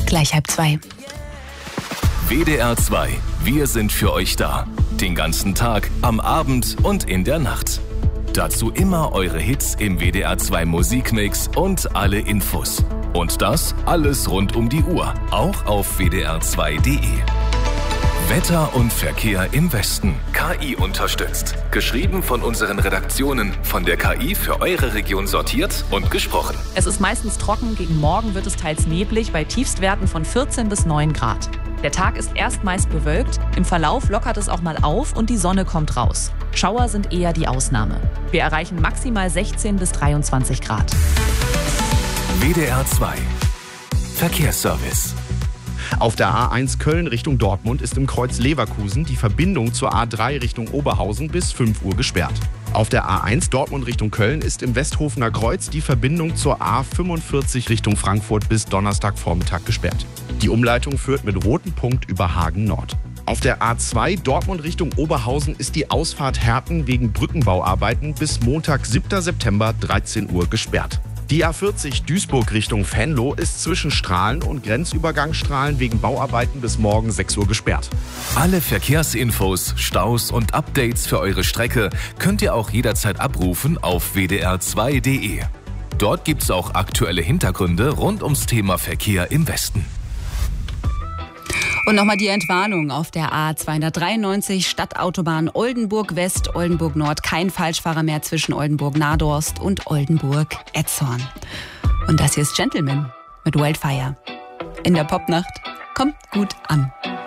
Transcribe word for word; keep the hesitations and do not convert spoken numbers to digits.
gleich halb zwei. W D R zwei. Wir sind für euch da. Den ganzen Tag, am Abend und in der Nacht. Dazu immer eure Hits im W D R zwei Musikmix und alle Infos. Und das alles rund um die Uhr, auch auf w d r zwei punkt d e. Wetter und Verkehr im Westen. K I unterstützt. Geschrieben von unseren Redaktionen. Von der K I für eure Region sortiert und gesprochen. Es ist meistens trocken. Gegen Morgen wird es teils neblig bei Tiefstwerten von vierzehn bis neun Grad. Der Tag ist erst meist bewölkt. Im Verlauf lockert es auch mal auf und die Sonne kommt raus. Schauer sind eher die Ausnahme. Wir erreichen maximal sechzehn bis dreiundzwanzig Grad. W D R zwei. Verkehrsservice. Auf der A eins Köln Richtung Dortmund ist im Kreuz Leverkusen die Verbindung zur A drei Richtung Oberhausen bis fünf Uhr gesperrt. Auf der A eins Dortmund Richtung Köln ist im Westhofener Kreuz die Verbindung zur A fünfundvierzig Richtung Frankfurt bis Donnerstagvormittag gesperrt. Die Umleitung führt mit rotem Punkt über Hagen Nord. Auf der A zwei Dortmund Richtung Oberhausen ist die Ausfahrt Herten wegen Brückenbauarbeiten bis Montag, siebter September, dreizehn Uhr gesperrt. Die A vierzig Duisburg Richtung Venlo ist zwischen Strahlen und Grenzübergang Strahlen wegen Bauarbeiten bis morgen sechs Uhr gesperrt. Alle Verkehrsinfos, Staus und Updates für eure Strecke könnt ihr auch jederzeit abrufen auf w d r zwei punkt d e. Dort gibt's auch aktuelle Hintergründe rund ums Thema Verkehr im Westen. Und nochmal die Entwarnung auf der A zweihundertdreiundneunzig Stadtautobahn Oldenburg West, Oldenburg Nord. Kein Falschfahrer mehr zwischen Oldenburg-Nadorst und Oldenburg-Etzhorn. Und das hier ist Gentleman mit Wildfire. In der Popnacht kommt gut an.